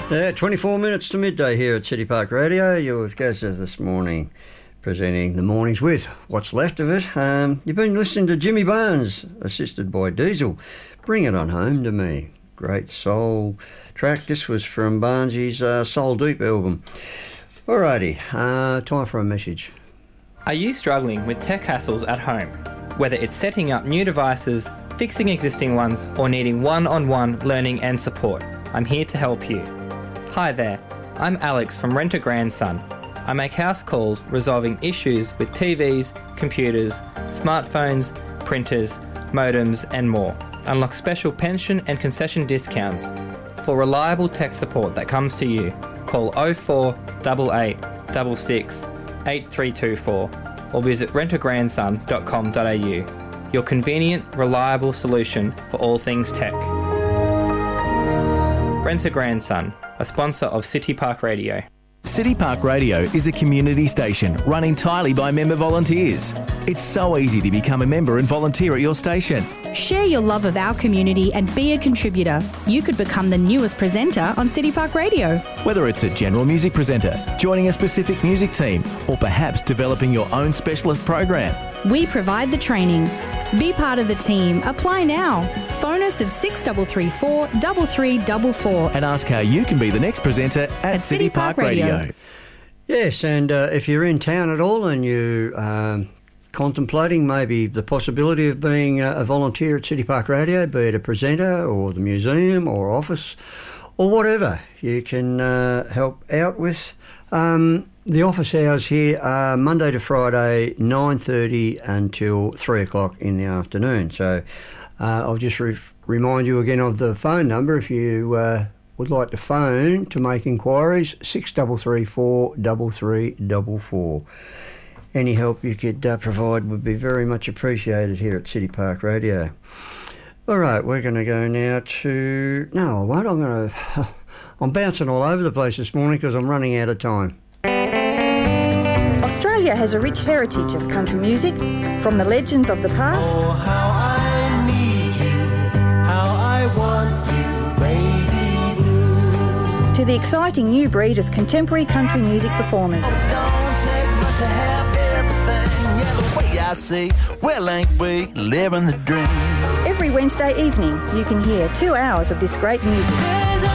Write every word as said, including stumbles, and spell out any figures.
Yeah, twenty-four minutes to midday here at City Park Radio. You're with Gazza this morning, presenting the mornings with what's left of it. Um, you've been listening to Jimmy Barnes, assisted by Diesel. Bring It On Home to Me. Great soul track. This was from Barnes' uh, Soul Deep album. Alrighty, uh, time for a message. Are you struggling with tech hassles at home? Whether it's setting up new devices, fixing existing ones, or needing one-on-one learning and support, I'm here to help you. Hi there, I'm Alex from Rent a Grandson. I make house calls resolving issues with T Vs, computers, smartphones, printers, modems and more. Unlock special pension and concession discounts. For reliable tech support that comes to you, call oh four eight eight six six eight three two four or visit rent a grandson dot com dot a u. Your convenient, reliable solution for all things tech. Rent a Grandson, a sponsor of City Park Radio. City Park Radio is a community station run entirely by member volunteers. It's so easy to become a member and volunteer at your station. Share your love of our community and be a contributor. You could become the newest presenter on City Park Radio. Whether it's a general music presenter, joining a specific music team, or perhaps developing your own specialist program. We provide the training. Be part of the team. Apply now. Phone us at six three three four, three three four four. And ask how you can be the next presenter at, at City Park, Park Radio. Radio. Yes, and uh, if you're in town at all and you um, contemplating maybe the possibility of being a, a volunteer at City Park Radio, be it a presenter or the museum or office or whatever you can uh, help out with. Um, the office hours here are Monday to Friday, nine thirty until three o'clock in the afternoon. So uh, I'll just re- remind you again of the phone number if you uh, would like to phone to make inquiries, six three three four, three three four four. Any help you could uh, provide would be very much appreciated here at City Park Radio. All right, we're going to go now to... No, I won't. I'm going to... I'm bouncing all over the place this morning because I'm running out of time. Australia has a rich heritage of country music, from the legends of the past oh, how I need you, how I want you, baby blue, to the exciting new breed of contemporary country music performers. oh, don't take much to have everything, yeah, the way I say, well, ain't we living the dream? Every Wednesday evening you can hear two hours of this great music.